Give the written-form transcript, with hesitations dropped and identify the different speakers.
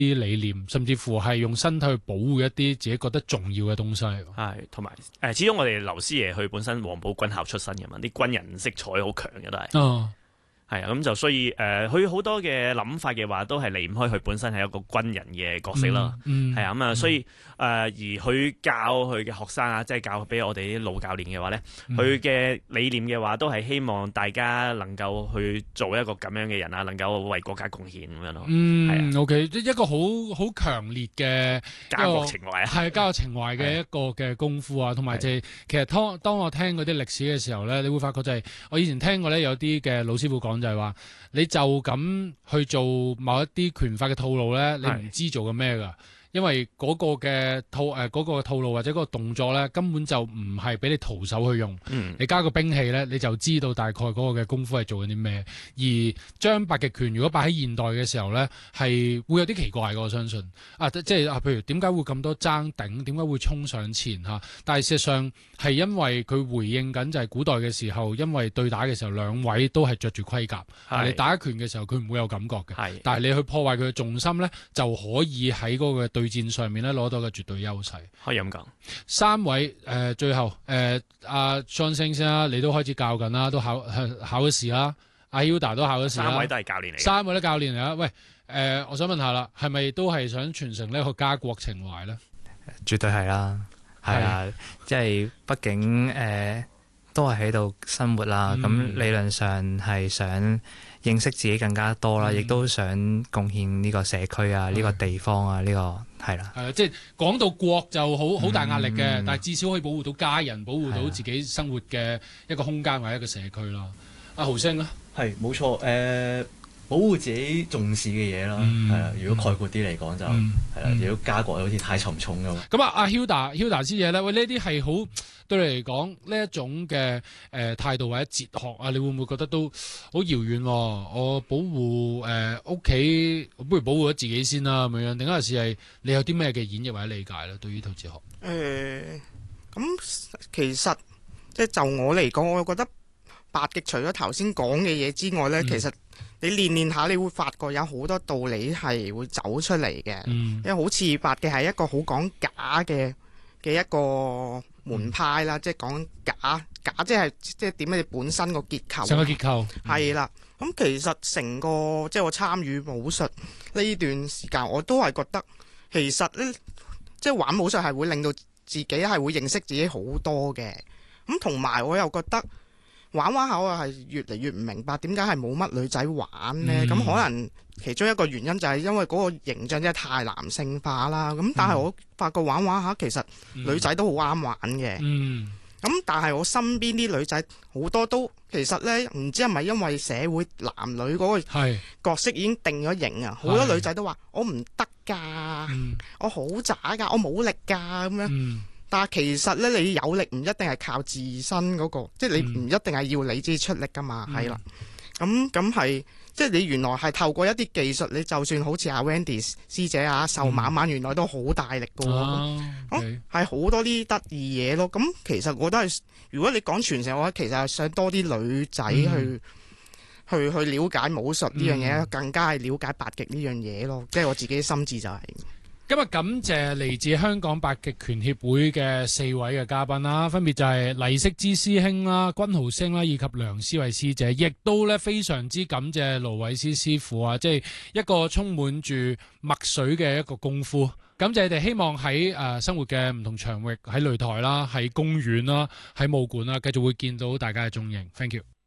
Speaker 1: 啲理念，甚至乎係用身體去保護一啲自己覺得重要嘅東西。
Speaker 2: 係，同埋始終我哋劉師爺佢本身黃埔軍校出身嘅嘛，啲軍人色彩好強嘅都係。係啊，咁就所以佢好多嘅諗法嘅話，都係離唔開佢本身係一個軍人嘅角色啦。係啊，咁啊，所以而佢教佢嘅學生啊，即係教俾我哋啲老教練嘅話咧，佢嘅理念嘅話，都係希望大家能夠去做一個咁樣嘅人啊，能夠為國家貢獻咁樣咯。係啊
Speaker 1: OK， 一個好強烈嘅
Speaker 2: 家國情懷啊，
Speaker 1: 係家國情懷嘅一個嘅功夫啊，同埋就係其實當我聽嗰啲歷史嘅時候咧，你會發覺就係我以前聽過咧，有啲嘅老師傅講就係話，你就咁去做某一啲拳法嘅套路咧，你唔知做緊咩㗎。因為嗰個嘅套路或者嗰個動作咧，根本就唔係俾你徒手去用。你加個兵器咧，你就知道大概嗰個嘅功夫係做緊啲咩。而將八極拳如果擺喺現代嘅時候咧，係會有啲奇怪嘅，我相信。即係譬如點解會咁多爭頂？點解會衝上前嚇？但係事實上係因為佢回應緊就係古代嘅時候，因為對打嘅時候兩位都係着住盔甲。你打一拳嘅時候，佢唔會有感覺嘅。但係你去破壞佢嘅重心咧，就可以喺嗰個對戰上面咧攞到個絕對優勢，
Speaker 2: 可以咁講。
Speaker 1: 三位最後阿 Sean 先啦，你都開始教緊啦，都考咗試啦，阿 Hilda 都考咗試啦。
Speaker 2: 三位都係教練嚟。
Speaker 1: 三位都教練嚟啦。喂，我想問下啦，係咪都係想傳承呢個家國情懷咧？
Speaker 3: 絕對係啦，係啊，即係畢竟都係喺度生活啦，咁理論上係想認識自己更加多啦，亦都想貢獻呢個社區啊，呢個地方啊，呢個係啦。
Speaker 1: 即係講到國就好大壓力嘅，但係至少可以保護到家人，保護到自己生活嘅一個空間或者一個社區啦。阿豪星咧，
Speaker 4: 係冇錯，保護自己重視嘅嘢啦，係啦。如果概括啲嚟講就係啦，如果家國好似太沉重咁。
Speaker 1: 咁阿 Hilda 師姐咧，喂，呢啲係好對你嚟講呢一種嘅態度或者哲學啊，你會唔會覺得都好遙遠？我保護屋企，不如保護咗自己先啦，咁樣。另一件事係你有啲咩嘅演繹或者理解咧？對於呢套哲學，
Speaker 5: 咁其實即係就我嚟講，我覺得八極除咗頭先講嘅嘢之外咧，其實你練下，你會發覺有好多道理係會走出嚟嘅。因為好似八極係一個好講假嘅一個門派啦，即係講假，即係點咧？你本身個結構，
Speaker 1: 成個結構
Speaker 5: 係啦。咁其實成個即係我參與武術呢段時間，我都係覺得其實咧，即係玩武術係會令到自己係會認識自己好多嘅。咁同埋我又覺得玩下我係越嚟越唔明白點解係冇乜女仔玩呢？咁可能其中一個原因就係因為嗰個形象真係太男性化啦。咁但係我發覺玩下其實女仔都好啱玩嘅。咁但係我身邊啲女仔好多都其實呢，唔知係咪因為社會男女嗰個角色已經定咗型啊？好多女仔都話我唔得㗎，我好渣㗎，我冇力㗎咁樣。但係其實咧，你有力唔一定係靠自身嗰個，即係你唔一定係要你自己出力噶嘛，係啦。咁係，即係你原來係透過一啲技術，你就算好似阿 Wendy 師姐啊，瘦蜢蜢原來都好大力噶喎。係好多啲得意嘢咯。咁其實我都係，如果你講傳承嘅話，其實係想多啲女仔去了解武術呢樣嘢，更加係了解八極呢樣嘢咯。即係我自己心智就係。
Speaker 1: 今日感謝嚟自香港八極拳協會嘅4位嘅嘉賓啦，分別就係黎適之師兄啦、君豪星啦以及梁思慧師姐，亦都咧非常之感謝盧偉師師傅啊，即係一個充滿住墨水嘅一個功夫。感謝你哋，希望喺生活嘅唔同場域，喺擂台啦、喺公園啦、喺武館啦，繼續會見到大家嘅蹤影。Thank you。